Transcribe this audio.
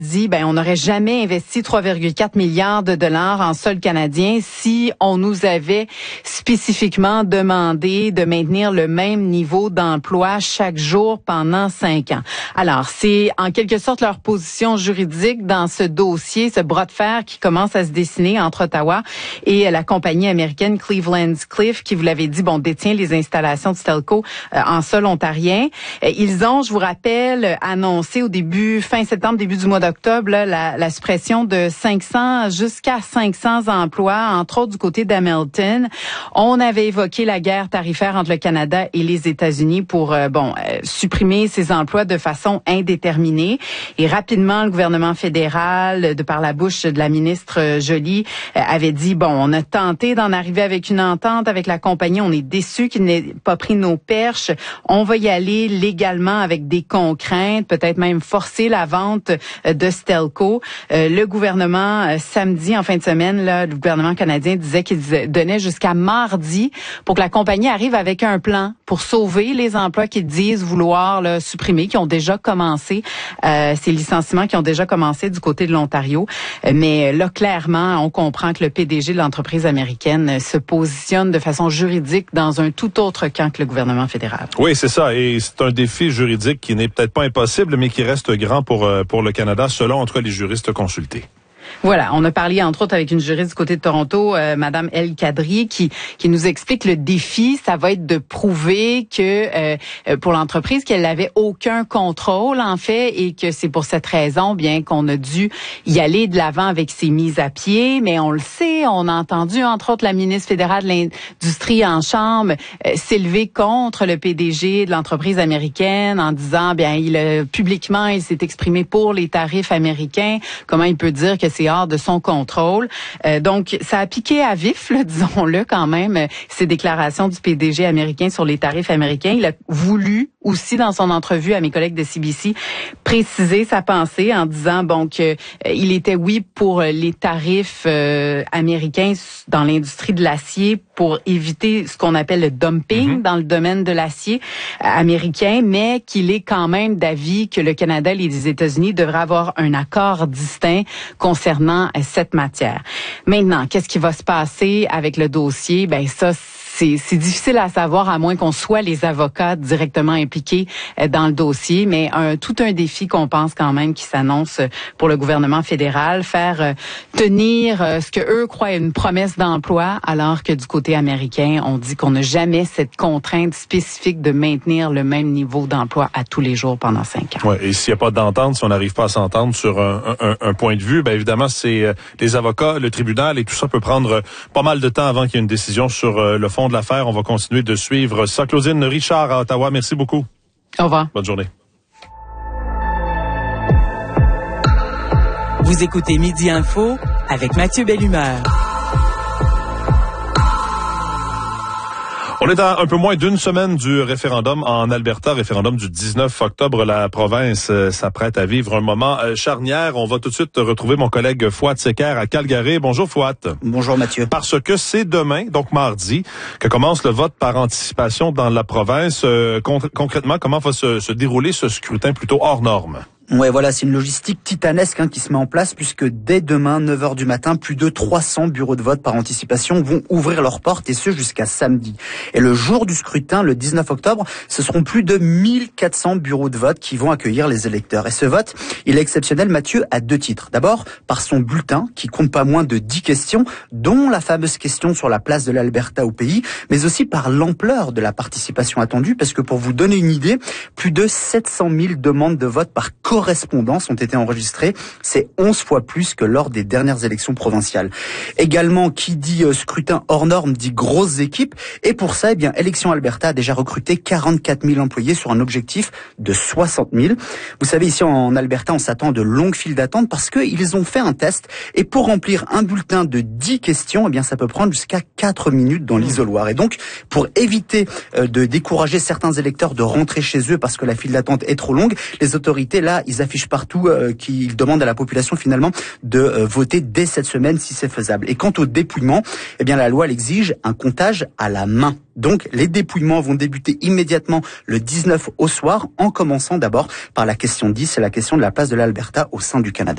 dit, on n'aurait jamais investi 3,4 milliards de dollars en sol canadien si on nous avait spécifiquement demandé de maintenir le même niveau d'emploi chaque jour pendant 5 ans. Alors, c'est en quelque sorte leur position juridique dans ce dossier, ce bras de fer qui commence à se dessiner entre Ottawa et la compagnie américaine Cleveland-Cliffs, qui, vous l'avez dit, détient les installations de Stelco en sol ontarien. Ils ont, je vous rappelle, annoncé fin septembre, début du mois d'octobre, la suppression de 500 jusqu'à 500 emplois, entre autres du côté d'Hamilton. On avait évoqué la guerre tarifaire entre le Canada et les États-Unis pour supprimer ces emplois de façon indéterminée. Et rapidement, le gouvernement fédéral, de par la bouche de la ministre Joly, avait dit, on a tenté d'en arriver avec une entente avec la compagnie, on est déçus qu'il n'ait pas pris nos perches, on va y aller légalement avec des contraintes, peut-être même forcer la vente de Stelco. Le gouvernement, samedi, en fin de semaine, le gouvernement canadien disait qu'il donnait jusqu'à mardi pour que la compagnie arrive avec un plan pour sauver les emplois qu'ils disent vouloir supprimer, qui ont déjà commencé, ces licenciements qui ont déjà commencé du côté de l'Ontario. Mais là, clairement, on comprend que le PDG de l'entreprise américaine se positionne de façon juridique dans un tout autre camp que le gouvernement fédéral. Oui, c'est ça. Et c'est un défi juridique qui n'est peut-être pas impossible, mais qui reste grand pour le Canada, selon en tout cas les juristes consultés. Voilà, on a parlé entre autres avec une juriste du côté de Toronto, Madame El Kadri, qui nous explique le défi, ça va être de prouver que pour l'entreprise qu'elle n'avait aucun contrôle en fait, et que c'est pour cette raison bien qu'on a dû y aller de l'avant avec ces mises à pied. Mais on le sait, on a entendu entre autres la ministre fédérale de l'Industrie en chambre s'élever contre le PDG de l'entreprise américaine en disant publiquement il s'est exprimé pour les tarifs américains. Comment il peut dire que c'est hors de son contrôle. Donc, ça a piqué à vif, disons-le quand même, ces déclarations du PDG américain sur les tarifs américains. Il a voulu aussi, dans son entrevue à mes collègues de CBC, préciser sa pensée en disant qu'il était, oui, pour les tarifs américains dans l'industrie de l'acier pour éviter ce qu'on appelle le dumping dans le domaine de l'acier américain, mais qu'il est quand même d'avis que le Canada et les États-Unis devraient avoir un accord distinct concernant cette matière. Maintenant, qu'est-ce qui va se passer avec le dossier? Ça, c'est difficile à savoir, à moins qu'on soit les avocats directement impliqués dans le dossier, mais tout un défi qu'on pense quand même qui s'annonce pour le gouvernement fédéral, faire tenir ce que eux croient une promesse d'emploi, alors que du côté américain, on dit qu'on n'a jamais cette contrainte spécifique de maintenir le même niveau d'emploi à tous les jours pendant 5 ans. Ouais, et s'il n'y a pas d'entente, si on n'arrive pas à s'entendre sur un point de vue, évidemment, c'est les avocats, le tribunal, et tout ça peut prendre pas mal de temps avant qu'il y ait une décision sur le fond de l'affaire. On va continuer de suivre ça. Claudine Richard à Ottawa, merci beaucoup. Au revoir. Bonne journée. Vous écoutez Midi Info avec Mathieu Bellumeur. On est à un peu moins d'une semaine du référendum en Alberta, référendum du 19 octobre. La province s'apprête à vivre un moment charnière. On va tout de suite retrouver mon collègue Fouad Secker à Calgary. Bonjour Fouad. Bonjour Mathieu. Parce que c'est demain, donc mardi, que commence le vote par anticipation dans la province. Concrètement, comment va se dérouler ce scrutin plutôt hors norme? Ouais, voilà, c'est une logistique titanesque qui se met en place puisque dès demain, 9h du matin, plus de 300 bureaux de vote par anticipation vont ouvrir leurs portes et ce jusqu'à samedi. Et le jour du scrutin, le 19 octobre, ce seront plus de 1400 bureaux de vote qui vont accueillir les électeurs. Et ce vote, il est exceptionnel, Mathieu, à 2 titres. D'abord, par son bulletin qui compte pas moins de 10 questions, dont la fameuse question sur la place de l'Alberta au pays, mais aussi par l'ampleur de la participation attendue parce que pour vous donner une idée, plus de 700 000 demandes de vote par correspondance ont été enregistrées. C'est 11 fois plus que lors des dernières élections provinciales. Également, qui dit scrutin hors norme dit grosses équipes. Et pour ça, Élections Alberta a déjà recruté 44 000 employés sur un objectif de 60 000. Vous savez, ici en Alberta, on s'attend à de longues files d'attente parce qu'ils ont fait un test. Et pour remplir un bulletin de 10 questions, ça peut prendre jusqu'à 4 minutes dans l'isoloir. Et donc, pour éviter de décourager certains électeurs de rentrer chez eux parce que la file d'attente est trop longue, les autorités, là, ils affichent partout qu'ils demandent à la population finalement de voter dès cette semaine si c'est faisable. Et quant au dépouillement, la loi elle exige un comptage à la main. Donc les dépouillements vont débuter immédiatement le 19 au soir, en commençant d'abord par la question 10, c'est la question de la place de l'Alberta au sein du Canada.